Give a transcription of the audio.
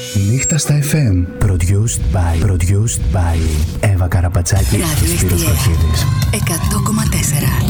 Νύχτα στα FM. Produced by Εύα Καραπατσάκη και Σπύρος Κοκκίδης. 100,4